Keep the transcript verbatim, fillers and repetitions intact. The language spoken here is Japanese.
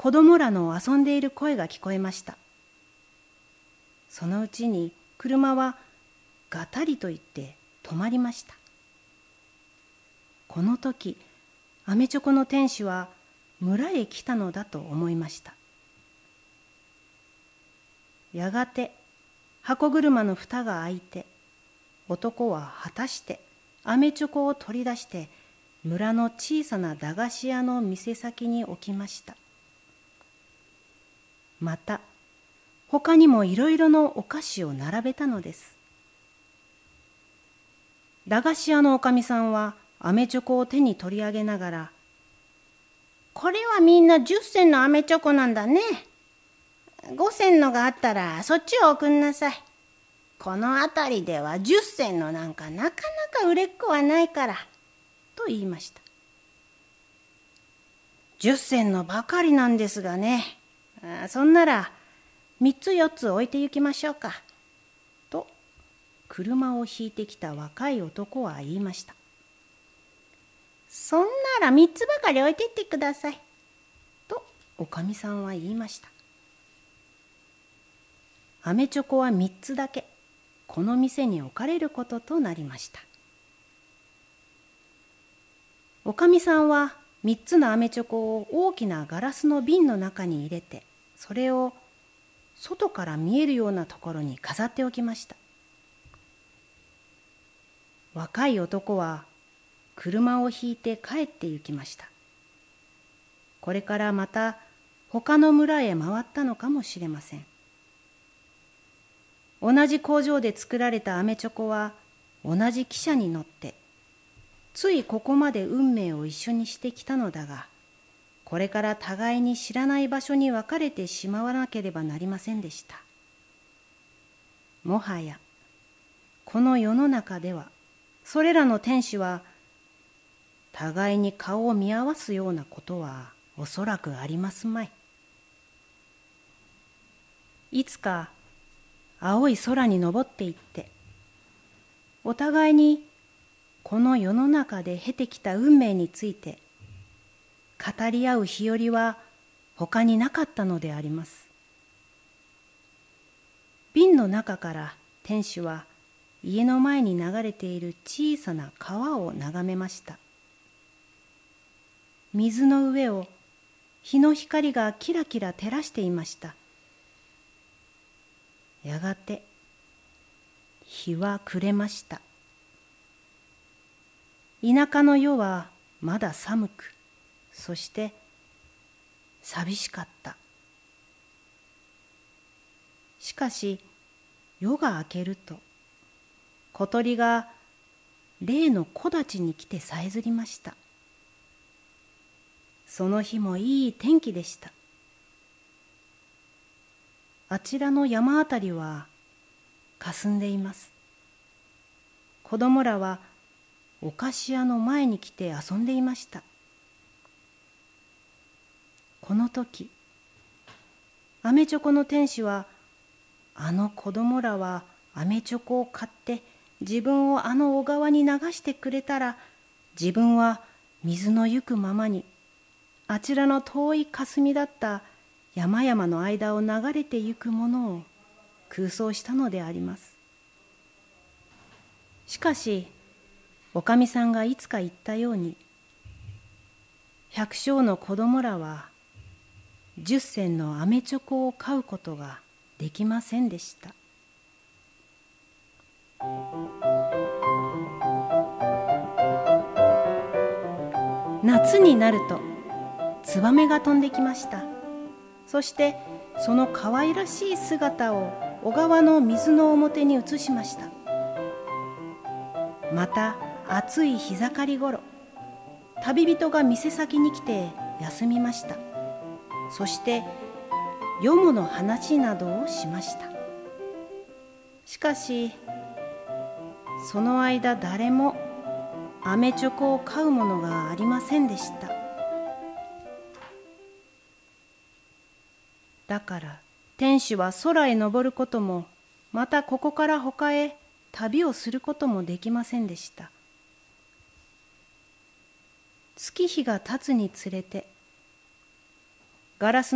子供らの遊んでいる声が聞こえました。そのうちに車はガタリと言って止まりました。この時、アメチョコの店主は村へ来たのだと思いました。やがて箱車の蓋が開いて、男は果たしてアメチョコを取り出して村の小さな駄菓子屋の店先に置きました。また他にもいろいろのお菓子を並べたのです。駄菓子屋のおかみさんはアメチョコを手に取り上げながら、これはみんなじゅっせんのアメチョコなんだね。ごせんのがあったらそっちを送んなさい。この辺りではじゅっせんのなんかなかなか売れっ子はないから、と言いました。じゅっせんのばかりなんですがね。そんならみっつよっつ置いて行きましょうか。と車を引いてきた若い男は言いました。そんならみっつばかり置いてってください。とおかみさんは言いました。アメチョコはみっつだけこの店に置かれることとなりました。おかみさんはみっつのアメチョコを大きなガラスの瓶の中に入れて、それを外から見えるようなところに飾っておきました。若い男は車を引いて帰って行きました。これからまた他の村へ回ったのかもしれません。同じ工場で作られたアメチョコは同じ汽車に乗ってついここまで運命を一緒にしてきたのだが、これから互いに知らない場所に別れてしまわなければなりませんでした。もはやこの世の中ではそれらの天使は互いに顔を見合わすようなことはおそらくありますまい。いつか青い空に登っていって、お互いにこの世の中で経てきた運命について語り合う日和は他になかったのであります。瓶の中から店主は家の前に流れている小さな川を眺めました。水の上を日の光がキラキラ照らしていました。やがて日は暮れました。田舎の夜はまだ寒く、そして寂しかった。しかし夜が明けると小鳥が例の木立に来てさえずりました。その日もいい天気でした。あちらの山あたりは霞んでいます。子供らはお菓子屋の前に来て遊んでいました。この時、アメチョコの店主は、あの子供らはアメチョコを買って自分をあの小川に流してくれたら、自分は水の行くままにあちらの遠い霞だった山々の間を流れてゆくものを空想したのであります。しかしおかみさんがいつか言ったように、百姓の子供らは十銭のアメチョコを買うことができませんでした。夏になるとツバメが飛んできました。そしてその可愛らしい姿を小川の水の表に映しました。また暑い日盛りごろ、旅人が店先に来て休みました。そしてよもの話などをしました。しかしその間誰もアメチョコを買うものがありませんでした。だから天使は空へ登ることも、またここから他へ旅をすることもできませんでした。月日が経つにつれてガラス